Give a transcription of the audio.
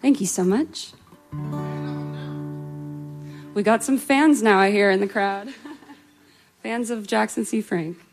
Thank you so much. We got some fans now, I hear, in the crowd. Fans of Jackson C. Frank.